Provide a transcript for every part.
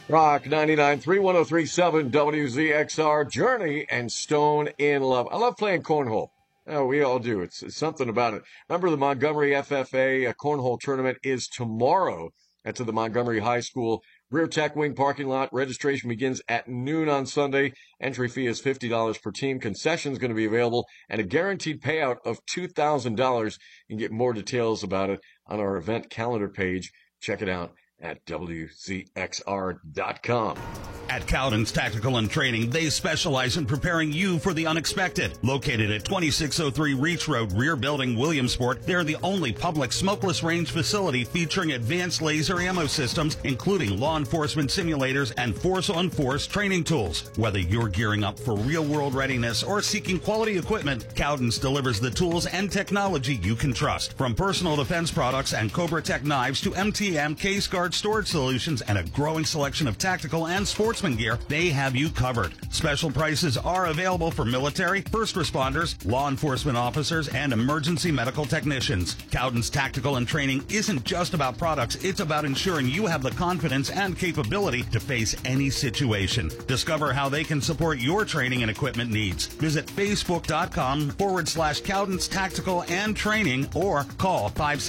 Rock 99.3, 103.7 WZXR, Journey and Stone in Love. I love playing cornhole. Oh, we all do. It's something about it. Remember, the Montgomery FFA cornhole tournament is tomorrow at the Montgomery High School Rear Tech Wing parking lot. Registration begins at noon on Sunday. Entry fee is $50 per team. Concessions going to be available and a guaranteed payout of $2,000. You can get more details about it on our event calendar page. Check it out at WZXR.com. At Cowden's Tactical and Training, they specialize in preparing you for the unexpected. Located at 2603 Reach Road, Rear Building, Williamsport, they're the only public smokeless range facility featuring advanced laser ammo systems, including law enforcement simulators and force-on-force training tools. Whether you're gearing up for real-world readiness or seeking quality equipment, Cowden's delivers the tools and technology you can trust. From personal defense products and Cobra Tech knives to MTM case guard storage solutions and a growing selection of tactical and sportsman gear, they have you covered. Special prices are available for military, first responders, law enforcement officers, and emergency medical technicians. Cowden's Tactical and Training isn't just about products, it's about ensuring you have the confidence and capability to face any situation. Discover how they can support your training and equipment needs. Visit facebook.com/Cowden's Tactical and Training or call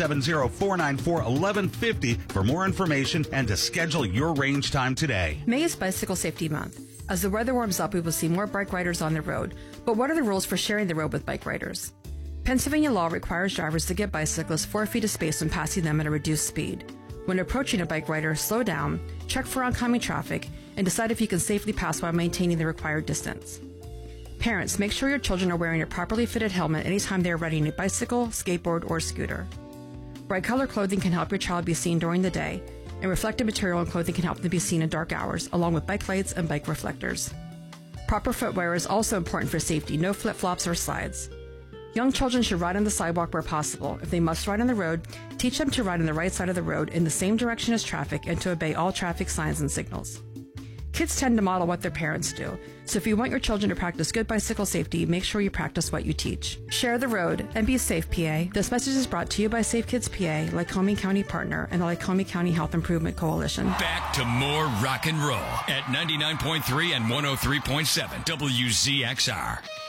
570-494-1150 for more information and to schedule your range time today. May is Bicycle Safety Month. As the weather warms up, we will see more bike riders on the road. But what are the rules for sharing the road with bike riders? Pennsylvania law requires drivers to give bicyclists 4 feet of space when passing them at a reduced speed. When approaching a bike rider, slow down, check for oncoming traffic, and decide if you can safely pass while maintaining the required distance. Parents, make sure your children are wearing a properly fitted helmet anytime they are riding a bicycle, skateboard, or scooter. Bright color clothing can help your child be seen during the day, and reflective material and clothing can help them be seen in dark hours, along with bike lights and bike reflectors. Proper footwear is also important for safety, no flip-flops or slides. Young children should ride on the sidewalk where possible. If they must ride on the road, teach them to ride on the right side of the road in the same direction as traffic and to obey all traffic signs and signals. Kids tend to model what their parents do, so if you want your children to practice good bicycle safety, make sure you practice what you teach. Share the road and be safe, PA. This message is brought to you by Safe Kids PA, Lycoming County Partner, and the Lycoming County Health Improvement Coalition. Back to more rock and roll at 99.3 and 103.7 WZXR.